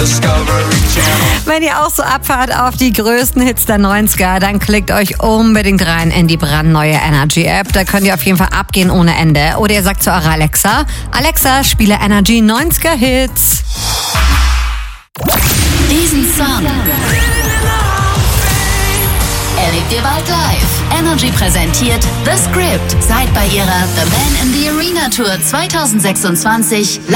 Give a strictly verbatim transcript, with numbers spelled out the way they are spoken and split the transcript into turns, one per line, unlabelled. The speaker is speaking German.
Discovery Channel.
Wenn ihr auch so abfahrt auf die größten Hits der neunziger, dann klickt euch unbedingt rein in die brandneue Energy App. Da könnt ihr auf jeden Fall abgehen ohne Ende. Oder ihr sagt zu eurer Alexa, Alexa, spiele Energy neunziger Hits.
Diesen Song erlebt ihr bald live. Energy präsentiert The Script. Seid bei ihrer The Man in the Arena Tour zwanzig sechsundzwanzig